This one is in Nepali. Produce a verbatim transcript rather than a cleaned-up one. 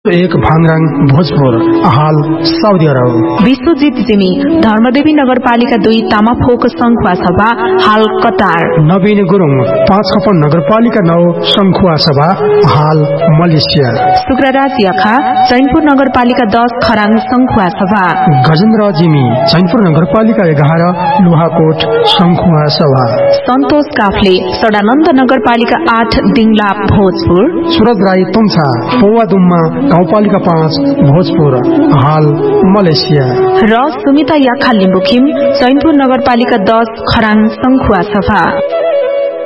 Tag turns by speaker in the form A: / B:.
A: एक भाङराङ भोजपुर हाल साउदी अरब।
B: विश्वजित जिमी धर्मदेवी नगरपालिका दुई तामाफोक संखुवा सभा हाल कतार।
A: नवीन गुरुङ पाँच खपन नगरपालिका नौ संखुवा सभा हाल मलेसिया।
B: शुक्रराज याखा चैनपुर नगरपालिका दस खराङ संखुवा सभा।
A: गजेन्द्र जिमी चैनपुर नगरपालिका एघार लुहाकोट संखुवा सभा।
B: सन्तोष काफले सडानन्द नगरपालिका आठ दिङला भोजपुर।
A: सुरज राई तुङछा पौवादुममा गाउँपालिका पाँच भोजपुर हाल मलेसिया।
B: र सुमिता याखा लिम्बुखिम चैनपुर नगरपालिका दस खराङ संखुवा सभा।